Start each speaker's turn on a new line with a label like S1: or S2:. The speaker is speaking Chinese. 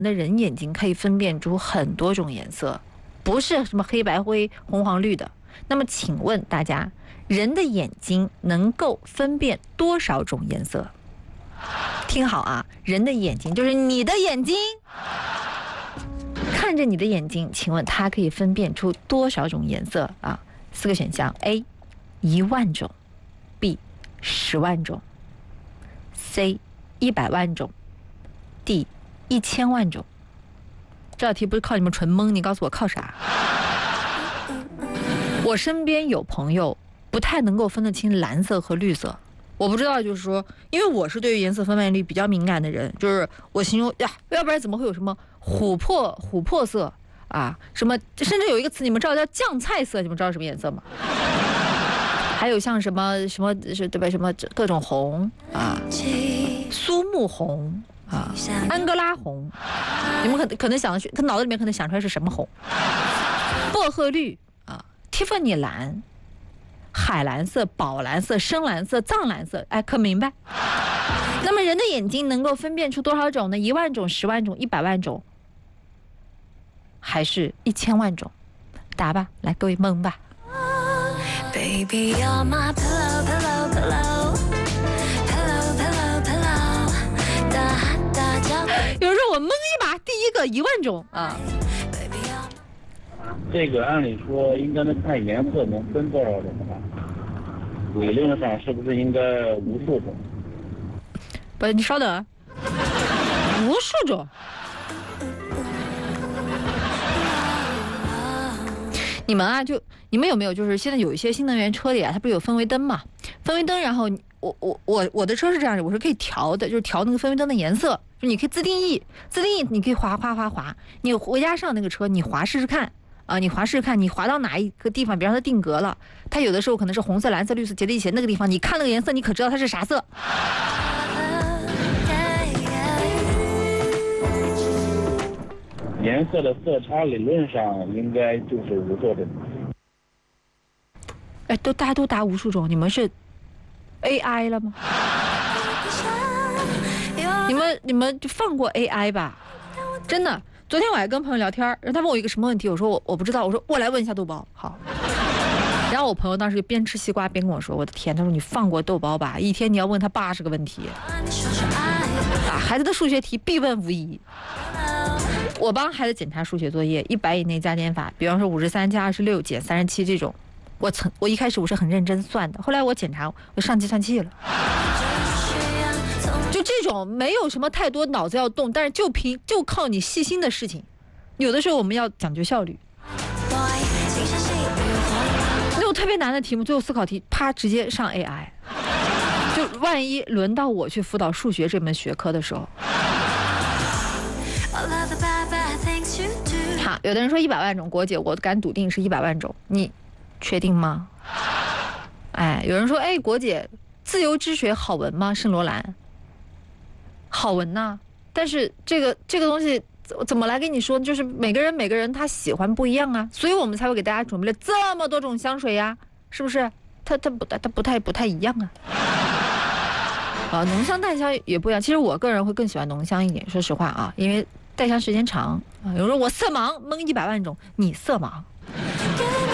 S1: 的人眼睛可以分辨出很多种颜色，不是什么黑白灰红黄绿的。那么请问大家，人的眼睛能够分辨多少种颜色？听好啊，人的眼睛就是你的眼睛，看着你的眼睛，请问它可以分辨出多少种颜色啊？4个选项 ：A 10000种 ，B 10万种 ，C 100万种 ，D 1000万种。这道题不是靠你们纯蒙，你告诉我靠啥？我身边有朋友不太能够分得清蓝色和绿色，我不知道，就是说，因为我是对于颜色分辨率比较敏感的人，就是我形容呀，要不然怎么会有什么琥珀色啊，什么甚至有一个词你们知道叫酱菜色，你们知道什么颜色吗？还有像什么是对吧？什么各种红啊，苏木红啊，安哥拉红，你们可能想，可脑子里面可能想出来是什么红？薄荷绿啊，蒂芙尼蓝。海蓝色、宝蓝色、深蓝色、藏蓝色，哎，可明白？那么人的眼睛能够分辨出多少种呢？1万种、10万种、100万种，还是1000万种？答吧，来，各位蒙吧。Baby, you're my pillow, pillow, pillow, pillow, pillow, pillow. 有人说我蒙一把，第一个1万种啊。
S2: 这个按理说应该能看颜色能分多少种吧？理论上是不是应该无数种？
S1: 不是，你稍等，无数种。你们啊，你们有没有就是现在有一些新能源车里啊，它不是有氛围灯嘛？氛围灯，然后我的车是这样的，我是可以调的，就是调那个氛围灯的颜色，就你可以自定义，你可以滑，你回家上那个车，你滑试试看。啊，你滑试试看，你滑到哪一个地方，比方说它定格了，它有的时候可能是红色、蓝色、绿色结在一起，那个地方你看那个颜色，你可知道它是啥色？
S2: 颜色的色差理论上应该就是无数种。
S1: 哎，大家都答无数种，你们是 AI 了吗？你们就放过 AI 吧，真的。昨天我还跟朋友聊天，然后他问我一个什么问题，我说我不知道，我说我来问一下豆包，好。然后我朋友当时就边吃西瓜边跟我说，我的天，他说你放过豆包吧，一天你要问他80个问题，啊，孩子的数学题必问无疑。我帮孩子检查数学作业，100以内加减法，比方说53加26减37这种，我一开始我是很认真算的，后来我检查我上计算器了。就这种没有什么太多脑子要动，但是就靠你细心的事情，有的时候我们要讲究效率。那种特别难的题目，最后思考题，啪直接上 AI， 就万一轮到我去辅导数学这门学科的时候，好，有的人说100万种，国姐我敢笃定是100万种，你确定吗？哎，有人说，哎，国姐自由之水好闻吗？圣罗兰。好闻呐，但是这个东西怎么来跟你说？就是每个人他喜欢不一样啊，所以我们才会给大家准备了这么多种香水呀，是不是？它不太一样啊。啊，浓香淡香也不一样。其实我个人会更喜欢浓香一点，说实话啊，因为淡香时间长啊。有人说我色盲，蒙100万种，你色盲。